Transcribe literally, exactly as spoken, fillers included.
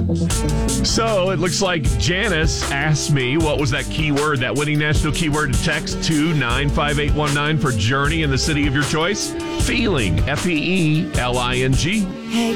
So it looks like Janice asked me what was that keyword, that winning national keyword to text to nine five eight one nine for Journey in the city of your choice. Feeling, F E E L I N G. Hey,